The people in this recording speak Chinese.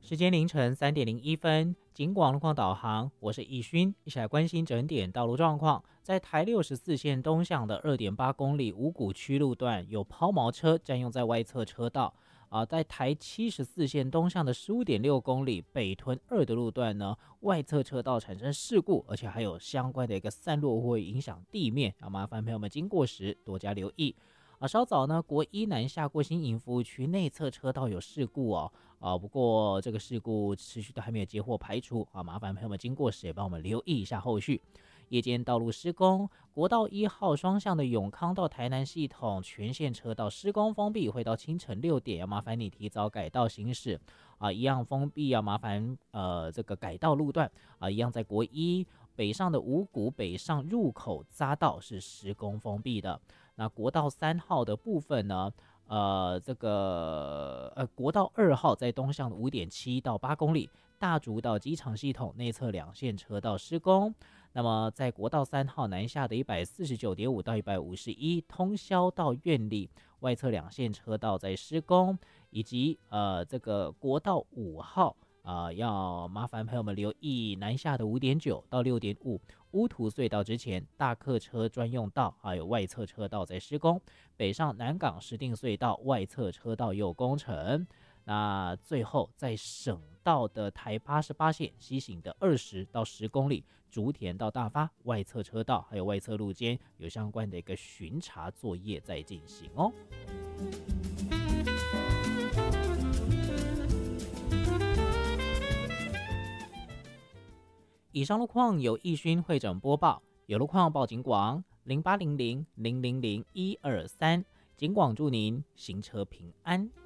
时间凌晨3:01，警广路况导航，我是易勋，一起来关心整点道路状况。在台64线东向的2.8公里五股区路段，有抛锚车占用在外侧车道。在台74线东向的15.6公里北屯2的路段呢，外侧车道产生事故，而且还有相关的一个散落或影响地面，麻烦朋友们经过时多加留意。稍早呢，国一南下过新营服务区内侧车道有事故哦。不过这个事故持续都还没有接获排除麻烦朋友们经过时也帮我们留意一下后续。夜间道路施工，国道1号双向的永康到台南系统全线车道施工封闭，会到清晨6点，要麻烦你提早改道行驶一样封闭，要麻烦这个改道路段一样在国一北上的五股北上入口匝道是施工封闭的。那国道3号的部分呢，国道2号在东向的5.7到8公里，大竹到机场系统内侧2线车道施工。那么在国道3号南下的149.5到151，通霄到苑里外侧2线车道在施工，以及这个国道5号。要麻烦朋友们留意南下的5.9到6.5乌土隧道之前大客车专用道还有外侧车道在施工，北上南港石碇隧道外侧车道也有工程。那最后在省道的台88线西行的20到10公里竹田到大发外侧车道还有外侧路肩有相关的一个巡查作业在进行哦。以上路况由易勋会诊播报，有路况报警广0800000123，警广祝您行车平安。